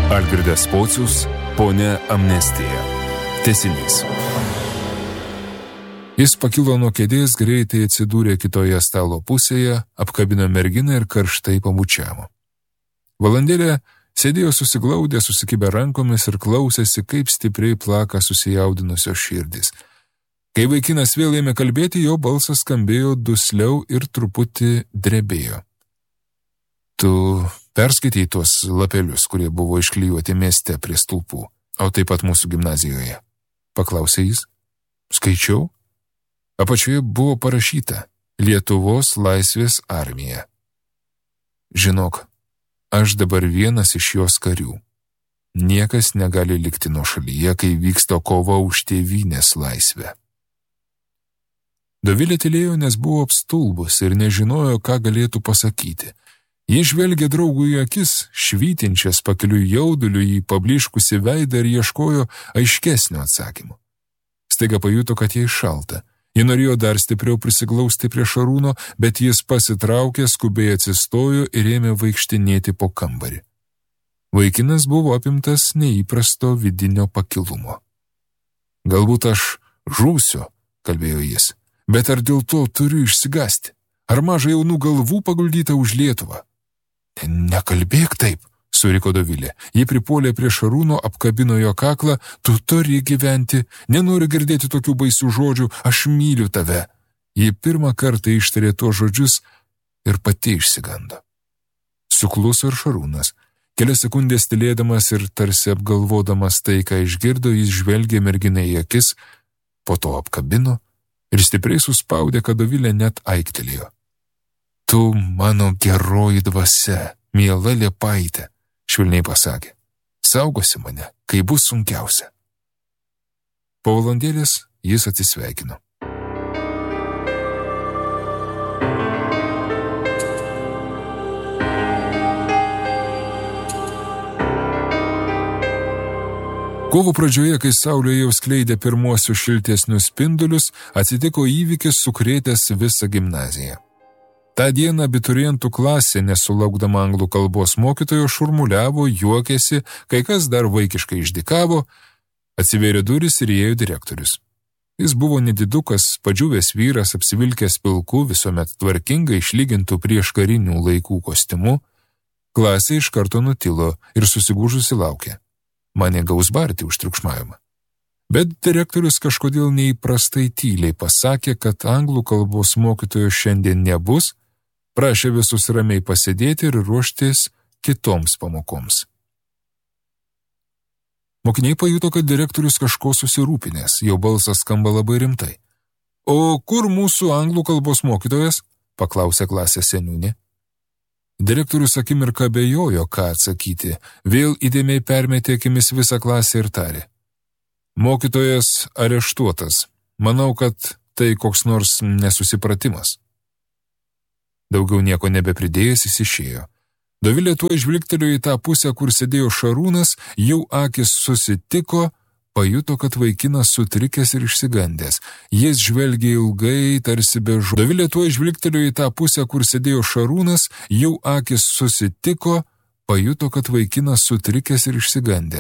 Algirdas Pocius, Ponia Amnestija. Tęsinys. Jis pakilo nuo kėdės, greitai atsidūrė kitoje stalo pusėje, apkabino merginą ir karštai pabučiavo. Valandėlę sėdėjo susiglaudę, susikibę rankomis ir klausėsi, kaip stipriai plaka susijaudinusios širdys. Kai vaikinas vėl ėmė kalbėti, jo balsas skambėjo dusliau ir truputį drebėjo. Tu perskaitei tuos lapelius, kurie buvo išklijuoti mieste prie stulpų, o taip pat mūsų gimnazijoje? Paklausė jis. Skaičiau. Apačioje buvo parašyta Lietuvos laisvės armija. Žinok, aš dabar vienas iš jos karių. Niekas negali likti nuošalyje, kai vyksta kova už tėvynės laisvę. Dovilė tylėjo, nes buvo apstulbus ir nežinojo, ką galėtų pasakyti. Ji žvelgė draugui į akis, švytinčias pakeliui jauduliu į pabliškusį veidą ir ieškojo aiškesnio atsakymo. Staiga pajuto, kad jai šalta. Ji norėjo dar stipriau prisiglausti prie Šarūno, bet jis pasitraukė, skubiai atsistojo ir ėmė vaikštinėti po kambarį. Vaikinas buvo apimtas neįprasto vidinio pakilumo. Galbūt aš žūsiu, kalbėjo jis, bet ar dėl to turiu išsigąsti? Ar maža jaunų galvų paguldyta už Lietuvą? Nekalbėk taip, suriko Dovilė. Ji pripuolė prie Šarūno, apkabino jo kaklą. Tu turi gyventi, nenoriu girdėti tokių baisių žodžių, aš myliu tave. Ji pirmą kartą ištarė tuos žodžius ir pati išsigando. Sukluso ir Šarūnas. Kelias sekundės tylėdamas ir tarsi apgalvodamas tai, ką išgirdo, jis žvelgė merginai į akis, po to apkabino ir stipriai suspaudė, kad Dovilė net aiktelėjo. Tu mano geroji dvasia, miela liepaitė, švelniai pasakė. Saugosi mane, kai bus sunkiausia. Po valandėlės jis atsisveikino. Kovo pradžioje, kai saulė jau skleidė pirmuosius šiltesnius spindulius, atsitiko įvykis sukrėtęs visą gimnaziją. Ta diena abiturientų klasė, nesulaukdama anglų kalbos mokytojo, šurmuliavo, juokėsi, kai kas dar vaikiškai išdykavo, atsivėrė duris ir įėjo direktorius. Jis buvo nedidukas, padžiūvęs vyras, apsivilkęs pilku, visuomet tvarkingai išlygintų prieš karinių laikų kostiumu. Klasė iš karto nutilo ir susigūžusi laukė. Mane gaus barti už triukšmavimą. Bet direktorius kažkodėl neįprastai tyliai pasakė, kad anglų kalbos mokytojo šiandien nebus, prašė visus ramiai pasėdėti ir ruoštis kitoms pamokoms. Mokiniai pajuto, kad direktorius kažko susirūpinęs, jo balsas skamba labai rimtai. O kur mūsų anglų kalbos mokytojas? Paklausė klasės seniūnė. Direktorius akimirką abejojo, ką atsakyti, vėl įdėmiai permetė akimis visą klasę ir tarė. Mokytojas areštuotas. Manau, kad tai koks nors nesusipratimas. Daugiau nieko nebepridėjęs jis išėjo. Dovilė tuo žvilgtelėjo į tą pusę, kur sėdėjo Šarūnas, jau akis susitiko, pajuto, kad vaikinas sutrikęs ir išsigandęs. Jis žvelgė ilgai, tarsi be žodžių. Dovilė tuo žvilgtelėjo į tą pusę, kur sėdėjo Šarūnas, jau akis susitiko, pajuto, kad vaikinas sutrikęs ir išsigandęs.